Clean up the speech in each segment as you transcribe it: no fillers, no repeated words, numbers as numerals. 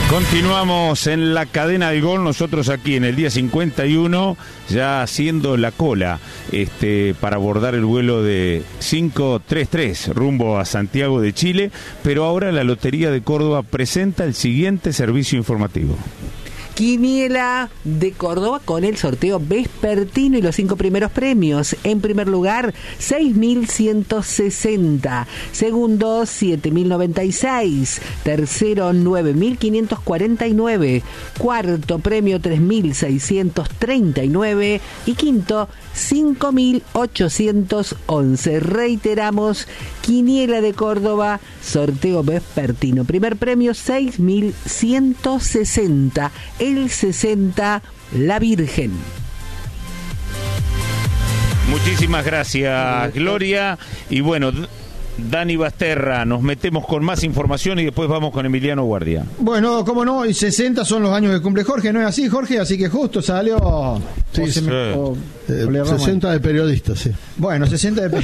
Continuamos en la cadena del gol, nosotros aquí en el día 51, ya haciendo la cola para abordar el vuelo de 533 rumbo a Santiago de Chile, pero ahora la Lotería de Córdoba presenta el siguiente servicio informativo. Quiniela de Córdoba con el sorteo vespertino y los 5 primeros premios. En primer lugar, 6.160. Segundo, 7.096. Tercero, 9.549. Cuarto premio, 3.639. Y quinto, 5.811. Reiteramos, Quiniela de Córdoba, sorteo vespertino. Primer premio, 6.160. El 60, la Virgen. Muchísimas gracias, Gloria. Y bueno, Dani Basterra, nos metemos con más información y después vamos con Emiliano Guardia. Bueno, cómo no, y 60 son los años que cumple Jorge, ¿no es así, Jorge? Así que justo salió... Sí, 60 de periodista, sí. Bueno, 60 de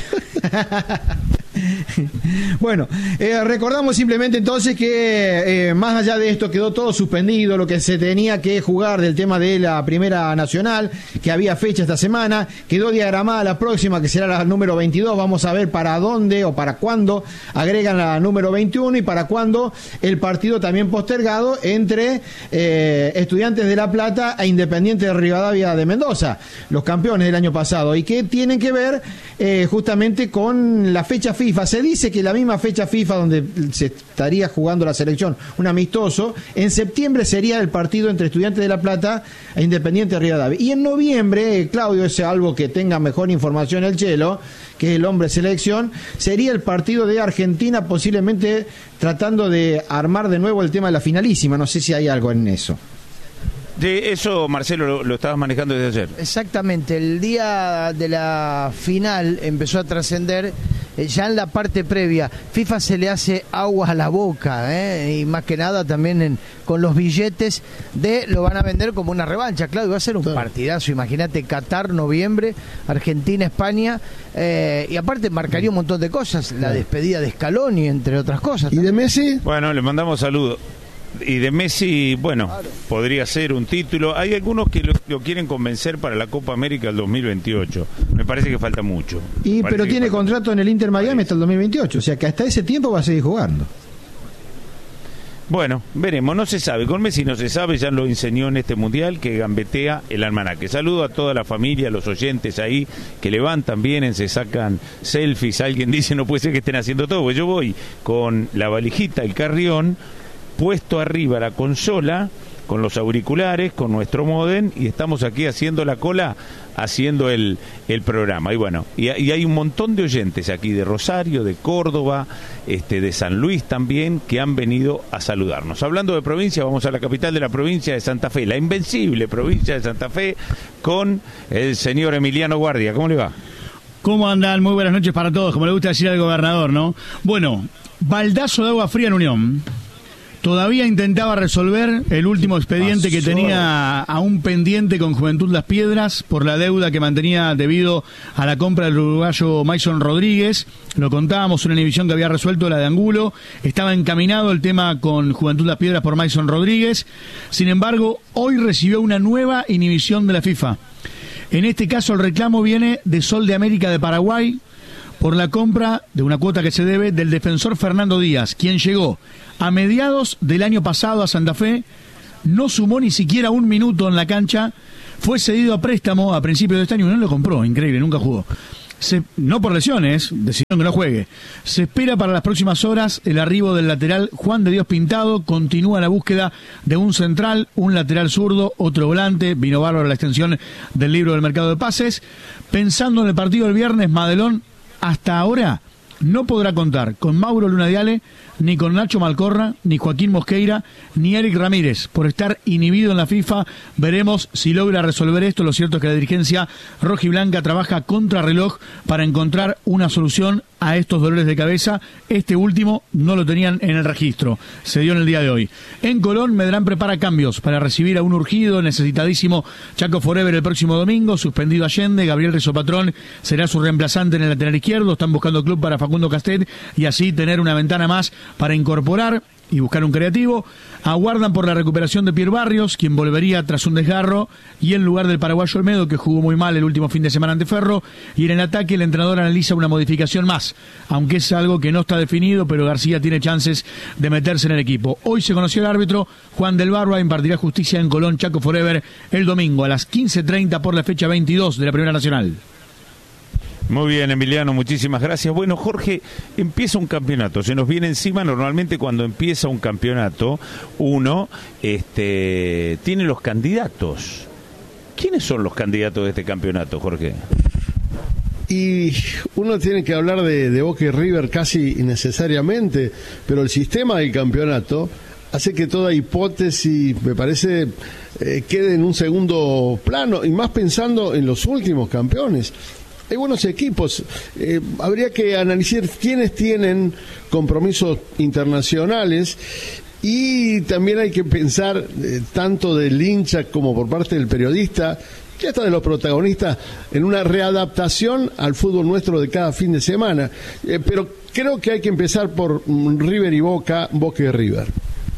Bueno, recordamos simplemente entonces que más allá de esto quedó todo suspendido, lo que se tenía que jugar del tema de la Primera Nacional, que había fecha esta semana, quedó diagramada la próxima, que será la número 22, vamos a ver para dónde o para cuándo agregan la número 21 y para cuándo el partido también postergado entre Estudiantes de La Plata e Independiente de Rivadavia de Mendoza, los campeones del año pasado, y que tienen que ver justamente con la fecha FIFA. Se dice que la misma fecha FIFA donde se estaría jugando la selección, un amistoso, en septiembre sería el partido entre Estudiantes de La Plata e Independiente de Rivadavia. Y en noviembre, Claudio, es algo que tenga mejor información el Chelo, que es el hombre selección, sería el partido de Argentina, posiblemente tratando de armar de nuevo el tema de la finalísima. No sé si hay algo en eso. De eso, Marcelo, lo estabas manejando desde ayer. Exactamente, el día de la final empezó a trascender, ya en la parte previa, FIFA se le hace agua a la boca, y más que nada también con los billetes lo van a vender como una revancha. Claro, va a ser un partidazo, imagínate, Qatar, noviembre, Argentina, España, y aparte marcaría un montón de cosas, la despedida de Scaloni, entre otras cosas. ¿Y de Messi? Bueno, le mandamos saludos. Y de Messi, bueno, claro, podría ser un título. Hay algunos que lo quieren convencer para la Copa América del 2028. Me parece que falta mucho. Pero tiene contrato en el Inter Miami hasta el 2028. O sea que hasta ese tiempo va a seguir jugando. Bueno, veremos, no se sabe. Con Messi no se sabe, ya lo enseñó en este mundial que gambetea el almanaque. Saludo a toda la familia, a los oyentes ahí que levantan, vienen, se sacan selfies. Alguien dice, no puede ser que estén haciendo todo. Pues yo voy con la valijita, el carrión, puesto arriba la consola, con los auriculares, con nuestro modem, y estamos aquí haciendo la cola, haciendo el programa. Y bueno, y hay un montón de oyentes aquí de Rosario, de Córdoba, de San Luis también, que han venido a saludarnos. Hablando de provincia, vamos a la capital de la provincia de Santa Fe, la invencible provincia de Santa Fe, con el señor Emiliano Guardia. ¿Cómo le va? ¿Cómo andan? Muy buenas noches para todos, como le gusta decir al gobernador, ¿no? Bueno, baldazo de agua fría en Unión. Todavía intentaba resolver el último expediente que tenía aún pendiente con Juventud Las Piedras por la deuda que mantenía debido a la compra del uruguayo Mason Rodríguez. Lo contábamos, una inhibición que había resuelto la de Angulo. Estaba encaminado el tema con Juventud Las Piedras por Mason Rodríguez. Sin embargo, hoy recibió una nueva inhibición de la FIFA. En este caso, el reclamo viene de Sol de América de Paraguay por la compra de una cuota que se debe del defensor Fernando Díaz, quien llegó a mediados del año pasado a Santa Fe, no sumó ni siquiera un minuto en la cancha, fue cedido a préstamo a principios de este año y no lo compró, increíble, nunca jugó. No por lesiones, decidieron que no juegue. Se espera para las próximas horas el arribo del lateral Juan de Dios Pintado. Continúa la búsqueda de un central, un lateral zurdo, otro volante. Vino bárbaro la extensión del libro del mercado de pases. Pensando en el partido del viernes, Madelón hasta ahora no podrá contar con Mauro Lunadiale, ni con Nacho Malcorra, ni Joaquín Mosqueira, ni Eric Ramírez, por estar inhibido en la FIFA. Veremos si logra resolver esto. Lo cierto es que la dirigencia rojiblanca trabaja contra reloj para encontrar una solución a estos dolores de cabeza. Este último no lo tenían en el registro, se dio en el día de hoy. En Colón, Medrán prepara cambios para recibir a un urgido, necesitadísimo Chaco Forever el próximo domingo, suspendido Allende. Gabriel Rizopatrón será su reemplazante en el lateral izquierdo. Están buscando club para Facundo Castet y así tener una ventana más para incorporar y buscar un creativo. Aguardan por la recuperación de Pierre Barrios, quien volvería tras un desgarro, y en lugar del paraguayo Olmedo, que jugó muy mal el último fin de semana ante Ferro. Y en el ataque el entrenador analiza una modificación más, aunque es algo que no está definido, pero García tiene chances de meterse en el equipo. Hoy se conoció el árbitro. Juan del Barba impartirá justicia en Colón Chaco Forever el domingo a las 15:30 por la fecha 22 de la Primera Nacional. Muy bien, Emiliano, muchísimas gracias. Bueno, Jorge, empieza un campeonato, se nos viene encima. Normalmente cuando empieza un campeonato, uno tiene los candidatos. ¿Quiénes son los candidatos de este campeonato, Jorge? Y uno tiene que hablar de Boca y River casi innecesariamente, pero el sistema del campeonato hace que toda hipótesis, me parece, quede en un segundo plano, y más pensando en los últimos campeones. Hay buenos equipos, habría que analizar quiénes tienen compromisos internacionales, y también hay que pensar tanto del hincha como por parte del periodista, y hasta de los protagonistas, en una readaptación al fútbol nuestro de cada fin de semana. Pero creo que hay que empezar por River y Boca, Boca y River.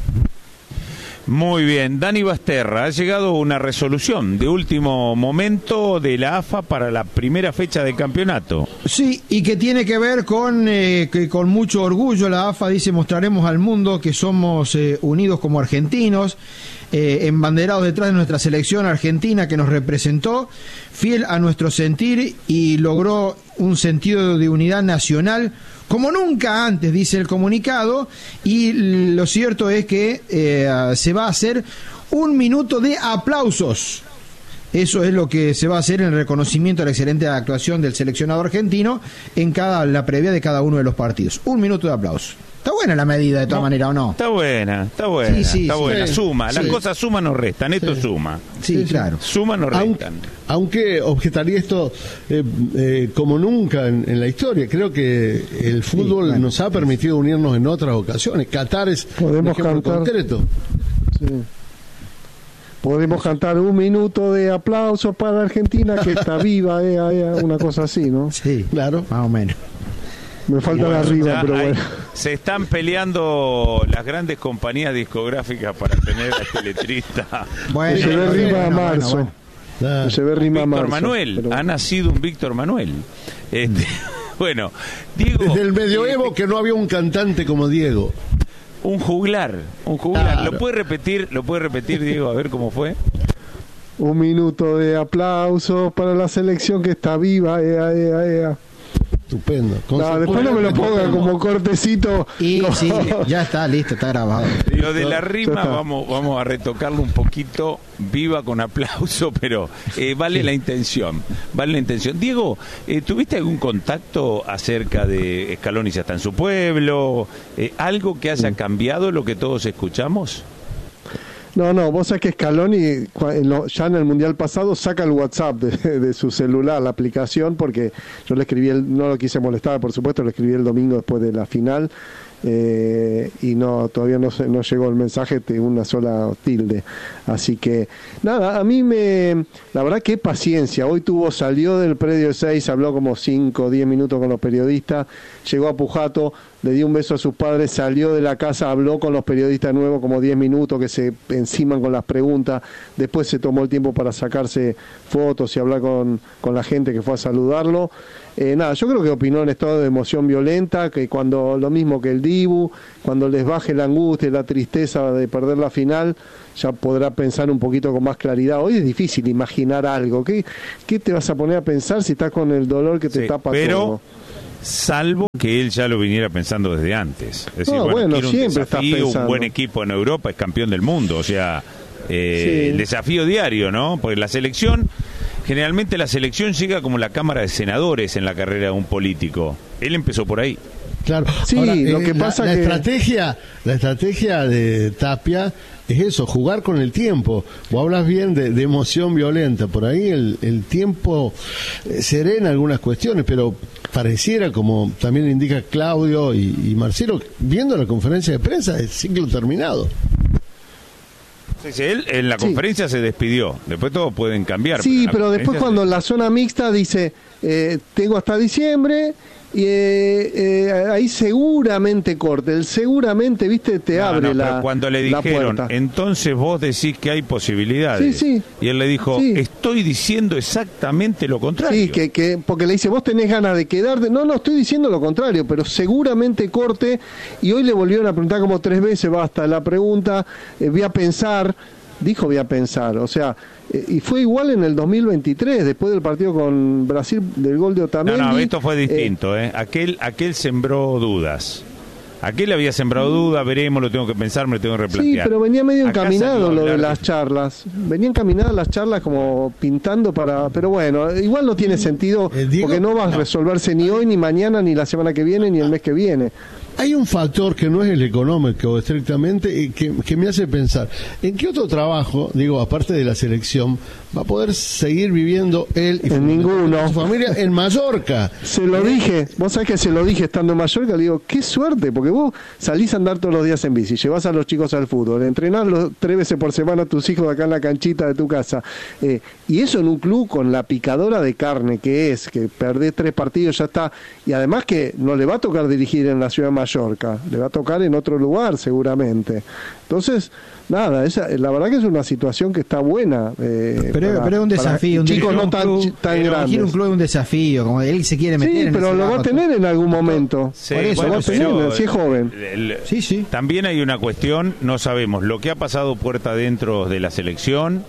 Muy bien, Dani Basterra, ha llegado una resolución de último momento de la AFA para la primera fecha del campeonato. Sí, y que tiene que ver con que con mucho orgullo la AFA dice: mostraremos al mundo que somos unidos como argentinos, embanderados detrás de nuestra selección argentina que nos representó, fiel a nuestro sentir, y logró un sentido de unidad nacional como nunca antes, dice el comunicado. Y lo cierto es que se va a hacer 1 minuto de aplausos. Eso es lo que se va a hacer en reconocimiento a la excelente actuación del seleccionado argentino en la previa de cada uno de los partidos. 1 minuto de aplausos. Está buena la medida, de todas maneras, ¿o no? Está buena. Sí, buena. Sí, suma, sí. Las cosas suman o restan, esto suma. Sí, claro. Suman o restan. Aunque objetaría esto como nunca en la historia. Creo que el fútbol nos ha permitido unirnos en otras ocasiones. Qatar es un ejemplo concreto. Sí. Podemos cantar 1 minuto de aplausos para Argentina, que está viva, una cosa así, ¿no? Sí, claro, más o menos. Me falta la rima, pero bueno. Se están peleando las grandes compañías discográficas para tener a este letrista. Bueno, se ve rima a marzo. Se ve rima a marzo. Víctor Manuel, ha nacido un Víctor Manuel. Bueno, Diego. Desde el medioevo que no había un cantante como Diego. Un juglar. Claro. ¿Lo puede repetir, Diego? A ver cómo fue. 1 minuto de aplausos para la selección que está viva. Estupendo. No, después no me lo pongan como cortecito. Y sí, ya está, listo, está grabado. Lo de la rima vamos a retocarlo un poquito, viva con aplauso, pero vale la intención. Diego, ¿tuviste algún contacto acerca de Scaloni? ¿Ya está en su pueblo? ¿Algo que haya cambiado lo que todos escuchamos? No, vos sabés que Scaloni ya en el Mundial pasado saca el WhatsApp de su celular, la aplicación, porque yo le escribí, no lo quise molestar, por supuesto, le escribí el domingo después de la final, y todavía no llegó el mensaje de una sola tilde. Así que nada, a mí la verdad que paciencia. Hoy salió del predio 6, habló como 5 o 10 minutos con los periodistas, llegó a Pujato, le dio un beso a sus padres, salió de la casa, habló con los periodistas nuevos como 10 minutos que se enciman con las preguntas, después se tomó el tiempo para sacarse fotos y hablar con la gente que fue a saludarlo. Yo creo que opinó en estado de emoción violenta, que lo mismo que el Dibu, cuando les baje la angustia y la tristeza de perder la final, ya podrá pensar un poquito con más claridad. Hoy es difícil imaginar algo. ¿Qué te vas a poner a pensar si estás con el dolor que te tapa todo? Salvo que él ya lo viniera pensando desde antes. Es decir, siempre estás pensando. Un buen equipo en Europa, es campeón del mundo. O sea, el desafío diario, ¿no? Porque generalmente la selección llega como la Cámara de Senadores en la carrera de un político. Él empezó por ahí. Claro. Sí, ahora, lo que pasa la estrategia de Tapia es eso, jugar con el tiempo. Vos hablas bien de emoción violenta, por ahí el tiempo serena algunas cuestiones, pero pareciera, como también indica Claudio y Marcelo, viendo la conferencia de prensa, el ciclo terminado. Sí, él en la conferencia se despidió. Después todos pueden cambiar. Sí, pero después cuando en la zona mixta dice, tengo hasta diciembre, y ahí seguramente corte. El seguramente, viste, te abre pero cuando le dijeron, puerta. Entonces vos decís que hay posibilidades. Sí. Y él le dijo, estoy diciendo exactamente lo contrario. Sí, que porque le dice, vos tenés ganas de quedarte. No, estoy diciendo lo contrario, pero seguramente corte. Y hoy le volvieron a preguntar como 3 veces, basta la pregunta, voy a pensar. Dijo voy a pensar, o sea, y fue igual en el 2023, después del partido con Brasil, del gol de Otamendi. No, esto fue distinto, Aquel sembró dudas. Aquel había sembrado dudas, veremos, lo tengo que pensar, me lo tengo que replantear. Sí, pero venía medio encaminado lo de las de... charlas. Venían encaminadas las charlas como pintando para... Pero bueno, igual no tiene sentido, porque no va a resolverse ni hoy, ni mañana, ni la semana que viene, ni el mes que viene. Hay un factor que no es el económico estrictamente que me hace pensar, ¿en qué otro trabajo, digo, aparte de la selección, va a poder seguir viviendo él y su familia en Mallorca? Se lo dije, vos sabés que se lo dije estando en Mallorca, le digo, qué suerte, porque vos salís a andar todos los días en bici, llevás a los chicos al fútbol, entrenás 3 veces por semana a tus hijos acá en la canchita de tu casa, y eso en un club con la picadora de carne que perdés 3 partidos, ya está, y además que no le va a tocar dirigir en la ciudad de Mallorca, le va a tocar en otro lugar seguramente. Entonces, nada, la verdad que es una situación que está buena. Pero es un desafío. Chicos no tan grandes. Un club es un desafío, como él se quiere meter en pero lo va a tener en algún momento. Sí, por eso, lo va a tener, si es joven. Sí. También hay una cuestión, no sabemos lo que ha pasado puerta adentro de la selección,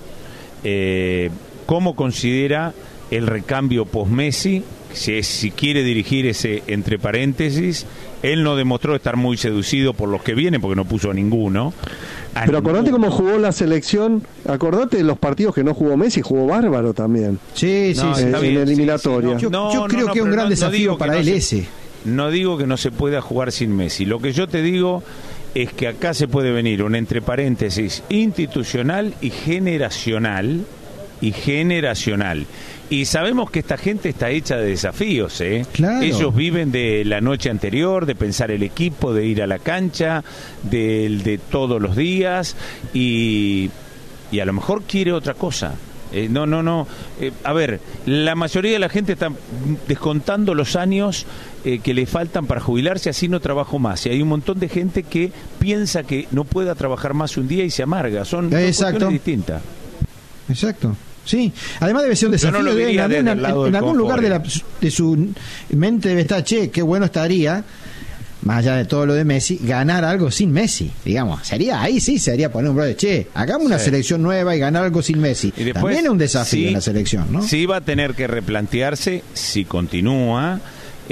cómo considera el recambio post-Messi, si quiere dirigir ese entre paréntesis. Él no demostró estar muy seducido por los que vienen porque no puso a ninguno. Pero acordate cómo jugó la selección, acordate de los partidos que no jugó Messi, jugó bárbaro también. Sí, en eliminatoria. Yo creo que es un gran desafío para él ese. No digo que no se pueda jugar sin Messi. Lo que yo te digo es que acá se puede venir un entre paréntesis institucional y generacional. Y sabemos que esta gente está hecha de desafíos, Claro. Ellos viven de la noche anterior, de pensar el equipo, de ir a la cancha, de todos los días, y a lo mejor quiere otra cosa. A ver, la mayoría de la gente está descontando los años que le faltan para jubilarse, así no trabajo más. Y hay un montón de gente que piensa que no pueda trabajar más un día y se amarga. Son dos cuestiones distintas. Exacto. Sí, además debe ser un desafío. En algún lugar de su mente debe estar, qué bueno estaría, más allá de todo lo de Messi, ganar algo sin Messi, digamos. Sería poner un brother, hagamos una selección nueva y ganar algo sin Messi. Y después, también es un desafío en la selección, ¿no? Sí va a tener que replantearse si continúa.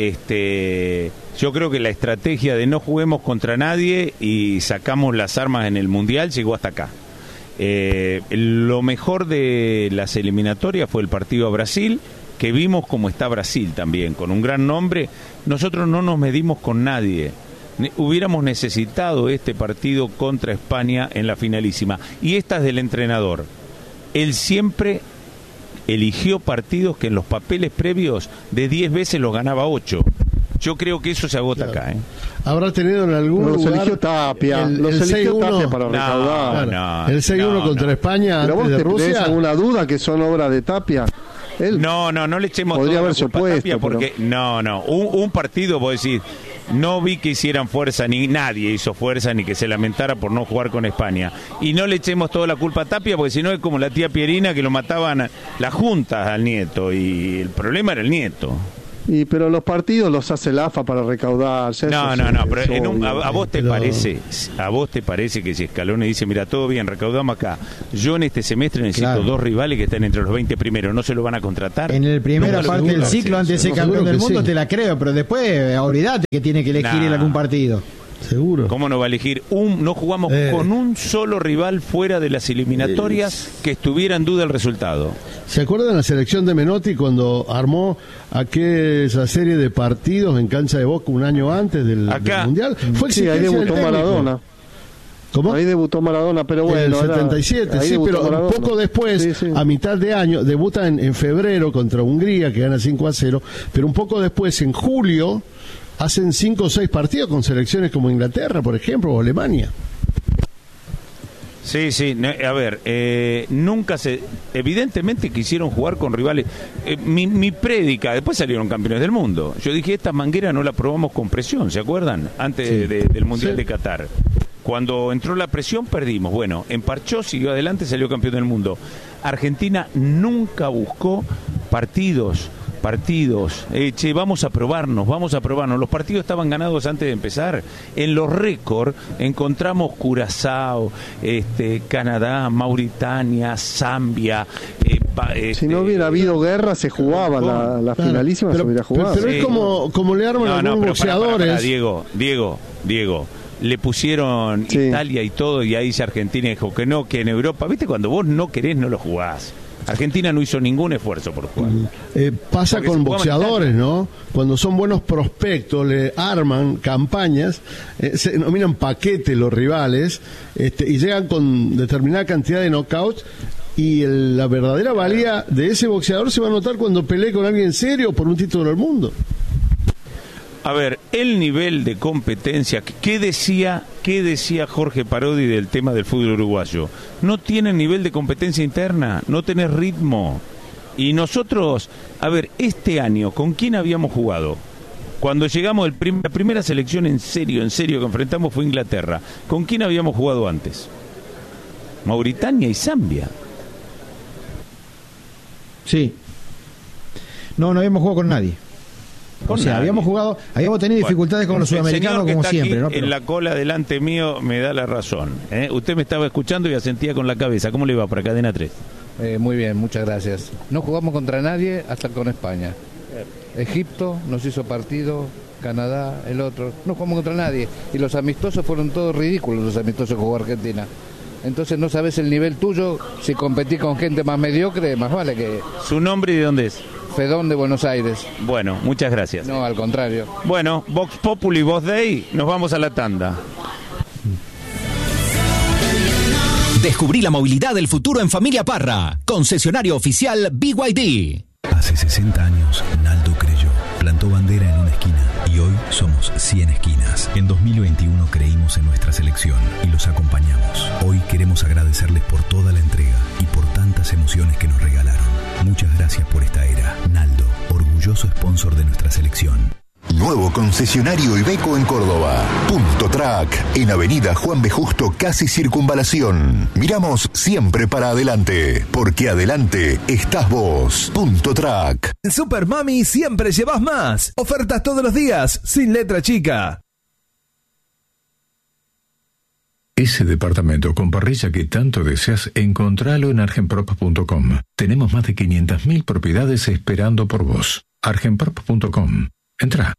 Yo creo que la estrategia de no juguemos contra nadie y sacamos las armas en el Mundial llegó hasta acá. Lo mejor de las eliminatorias fue el partido a Brasil, que vimos cómo está Brasil también, con un gran nombre. Nosotros no nos medimos con nadie. Hubiéramos necesitado este partido contra España en la finalísima. Y esta es del entrenador. Él siempre eligió partidos que en los papeles previos de 10 veces los ganaba 8. Yo creo que eso se agota acá. Habrá tenido en algún lugar... Los eligió Tapia. Los eligió Tapia para recaudar. El 6-1 contra España antes de Rusia. ¿Tenés alguna duda que son obras de Tapia? No le echemos podría haberse culpa a Tapia opuesto, porque un partido, vos decís, no vi que hicieran fuerza, ni nadie hizo fuerza, ni que se lamentara por no jugar con España. Y no le echemos toda la culpa a Tapia, porque si no es como la tía Pierina, que lo mataban las juntas al nieto, y el problema era el nieto. Pero los partidos los hace la AFA para recaudar. Pero ¿a vos te parece que si Scaloni dice, mira, todo bien, recaudamos acá, yo en este semestre necesito 2 rivales que estén entre los 20 primeros, ¿no se lo van a contratar? En la primera parte del ciclo, antes de ser campeón del mundo, te la creo, pero después olvidate que tiene que elegir en algún partido. Seguro. ¿Cómo no va a elegir? No jugamos con un solo rival fuera de las eliminatorias que estuviera en duda el resultado. ¿Se acuerdan la selección de Menotti cuando armó aquella serie de partidos en cancha de Boca un año antes del Mundial? Fue ahí debutó Maradona. ¿Cómo? Ahí debutó Maradona, pero bueno. En el 77, pero Maradona. Un poco después, a mitad de año, debuta en febrero contra Hungría, que gana 5-0, pero un poco después, en julio, hacen 5 o 6 partidos con selecciones como Inglaterra, por ejemplo, o Alemania. Sí, a ver, evidentemente quisieron jugar con rivales. Mi prédica, después salieron campeones del mundo. Yo dije, esta manguera no la probamos con presión, ¿se acuerdan? Antes del Mundial de Qatar. Cuando entró la presión, perdimos. Bueno, emparchó, siguió adelante, salió campeón del mundo. Argentina nunca buscó partidos. Vamos a probarnos. Los partidos estaban ganados antes de empezar. En los récords encontramos Curazao, Canadá, Mauritania, Zambia. Si no hubiera habido guerra, se jugaba la finalísima, se hubiera jugado. Pero es como le arman algunos boxeadores. Para, Diego. Le pusieron Italia y todo, y ahí dice Argentina, dijo que no, que en Europa, ¿viste? Cuando vos no querés, no lo jugás. Argentina no hizo ningún esfuerzo por jugar. Pasa con boxeadores, ¿no? Cuando son buenos prospectos, le arman campañas, se denominan paquetes los rivales, y llegan con determinada cantidad de knockouts, y la verdadera valía de ese boxeador se va a notar cuando pelee con alguien serio por un título del mundo. A ver, el nivel de competencia, ¿qué decía Jorge Parodi del tema del fútbol uruguayo? No tiene nivel de competencia interna, no tenés ritmo. Y nosotros, a ver, este año, ¿con quién habíamos jugado? Cuando llegamos, la primera selección en serio que enfrentamos fue Inglaterra. ¿Con quién habíamos jugado antes? Mauritania y Zambia. Sí. No habíamos jugado con nadie. Habíamos tenido dificultades con los sudamericanos como siempre, ¿no? Pero... En la cola delante mío me da la razón. Usted me estaba escuchando y asentía con la cabeza. ¿Cómo le va para Cadena 3? Muy bien, muchas gracias. No jugamos contra nadie hasta con España. Egipto nos hizo partido, Canadá, el otro. No jugamos contra nadie. Y los amistosos fueron todos ridículos, los amistosos que jugó Argentina. Entonces no sabes el nivel tuyo. Si competís con gente más mediocre, más vale que... ¿Su nombre y de dónde es? Fedón de Buenos Aires. Bueno, muchas gracias. No, al contrario. Bueno, Vox Populi, Voz Dei, nos vamos a la tanda. Descubrí la movilidad del futuro en Familia Parra, concesionario oficial BYD. Hace 60 años, Naldo creyó, plantó bandera en una esquina y hoy somos 100 esquinas. En 2021 creímos en nuestra selección y los acompañamos. Hoy queremos agradecerles por toda la entrega y por tantas emociones que nos regalaron. Muchas gracias por esta era. Naldo, orgulloso sponsor de nuestra selección. Nuevo concesionario Iveco en Córdoba. Punto Track, en Avenida Juan B. Justo, casi Circunvalación. Miramos siempre para adelante, porque adelante estás vos. Punto Track. En Super Mami siempre llevas más. Ofertas todos los días, sin letra chica. Ese departamento con parrilla que tanto deseas, encontralo en argenprop.com. Tenemos más de 500.000 propiedades esperando por vos. argenprop.com. Entrá.